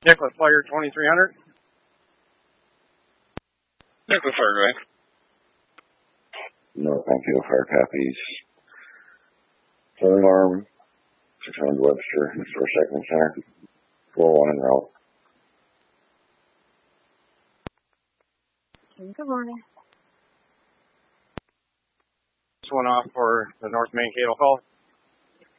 Nicholas Flyer 2300. Nicholas Flyer, go ahead. North Pine Fire copies. Southern Alarm, 600 Webster, Source Second Center, 401 en route. Good morning. This one off for the North Main Cable call.